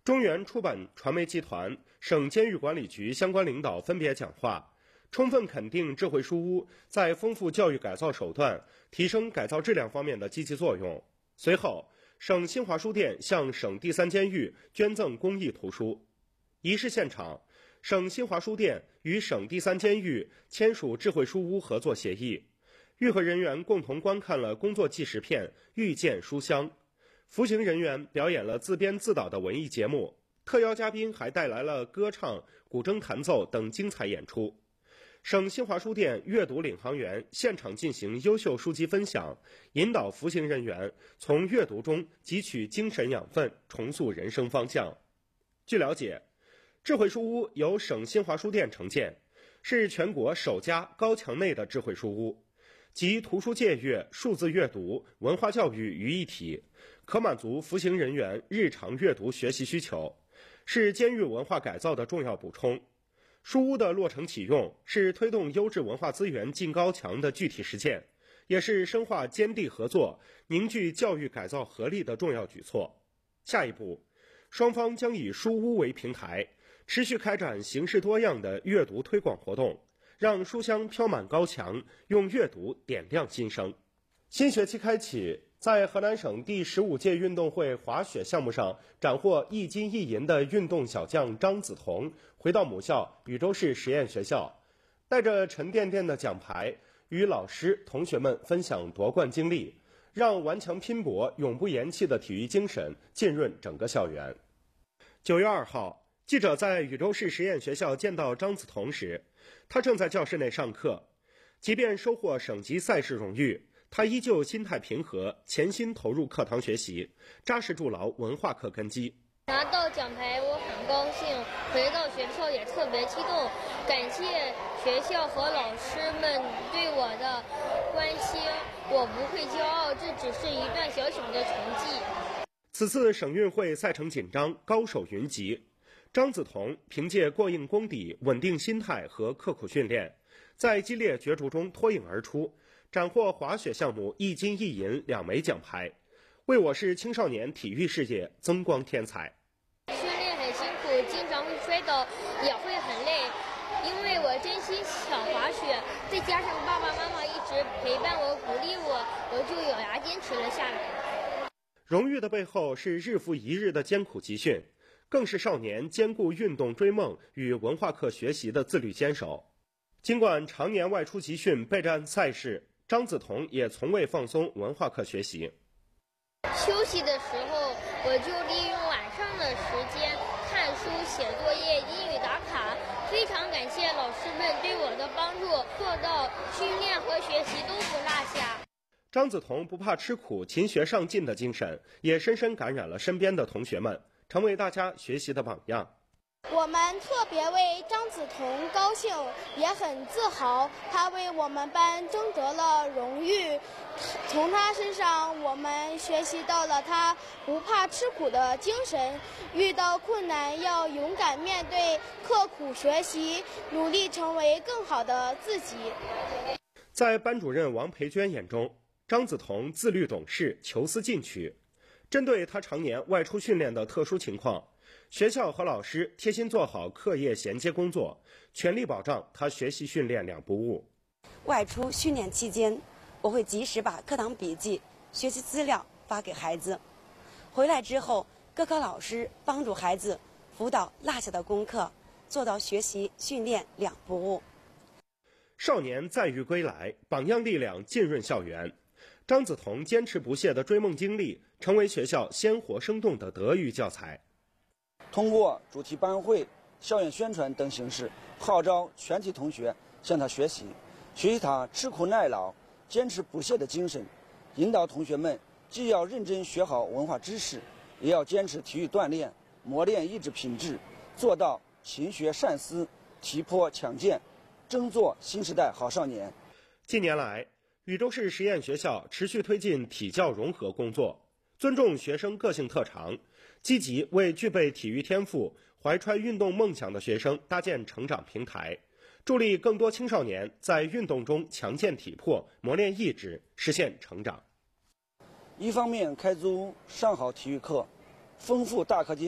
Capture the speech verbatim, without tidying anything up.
中原出版传媒集团、省监狱管理局相关领导分别讲话，充分肯定智慧书屋在丰富教育改造手段、提升改造质量方面的积极作用。随后，省新华书店向省第三监狱捐赠公益图书。仪式现场，省新华书店与省第三监狱签署智慧书屋合作协议，与会人员共同观看了工作纪实片《遇见书香》。服刑人员表演了自编自导的文艺节目，特邀嘉宾还带来了歌唱、古筝弹奏等精彩演出。省新华书店阅读领航员现场进行优秀书籍分享，引导服刑人员从阅读中汲取精神养分，重塑人生方向。据了解，智慧书屋由省新华书店承建，是全国首家高墙内的智慧书屋，集图书借阅、数字阅读、文化教育于一体，可满足服刑人员日常阅读学习需求，是监狱文化改造的重要补充。书屋的落成启用是推动优质文化资源进高墙的具体实践，也是深化监地合作、凝聚教育改造合力的重要举措。下一步，双方将以书屋为平台，持续开展形式多样的阅读推广活动，让书香飘满高墙，用阅读点亮新生。新学期开启，在河南省第十五届运动会滑雪项目上斩获一金一银的运动小将张梓潼回到母校禹州市实验学校，带着沉甸甸的奖牌与老师同学们分享夺冠经历，让顽强拼搏永不言弃的体育精神浸润整个校园。九月二号，记者在禹州市实验学校见到张梓潼时，他正在教室内上课。即便收获省级赛事荣誉，他依旧心态平和，潜心投入课堂学习，扎实筑牢文化课根基。 拿到奖牌我很高兴，回到学校也特别激动，感谢学校和老师们对我的关心，我不会骄傲，这只是一段小小的成绩。 此次省运会赛程紧张，高手云集，张梓潼凭借过硬功底、稳定心态和刻苦训练，在激烈角逐中脱颖而出，斩获滑雪项目一金一银两枚奖牌，为我市青少年体育事业增光添彩。 训练很辛苦，经常会摔倒，也会很累，因为我真心想滑雪，再加上爸爸妈妈一直陪伴我、鼓励我，我就咬牙坚持了下来。 荣誉的背后是日复一日的艰苦集训，更是少年兼顾运动追梦与文化课学习的自律坚守。尽管常年外出集训备战赛事，张梓潼也从未放松文化课学习。 休息的时候，我就利用晚上的时间看书、写作业、英语打卡。非常感谢老师们对我的帮助，做到训练和学习都不落下。 张梓潼不怕吃苦、勤学上进的精神，也深深感染了身边的同学们，成为大家学习的榜样。 我们特别为张梓潼高兴，也很自豪，他为我们班争得了荣誉。从他身上，我们学习到了他不怕吃苦的精神，遇到困难要勇敢面对，刻苦学习，努力成为更好的自己。 在班主任王培娟眼中，张梓潼自律懂事，求思进取。针对他常年外出训练的特殊情况，学校和老师贴心做好课业衔接工作，全力保障他学习训练两不误。 外出训练期间，我会及时把课堂笔记、学习资料发给孩子。回来之后，各科老师帮助孩子辅导落下的功课，做到学习训练两不误。 少年载誉归来，榜样力量浸润校园。张梓潼坚持不懈的追梦经历，成为学校鲜活生动的德育教材。 通过主题班会、校园宣传等形式，号召全体同学向他学习，学习他吃苦耐劳、坚持不懈的精神，引导同学们既要认真学好文化知识，也要坚持体育锻炼，磨练意志品质，做到勤学善思、体魄强健，争做新时代好少年。 近年来，禹州市实验学校持续推进体教融合工作，尊重学生个性特长，积极为具备体育天赋、怀揣运动梦想的学生搭建成长平台，助力更多青少年在运动中强健体魄、磨练意志，实现成长。 一方面开足上好体育课，丰富大课间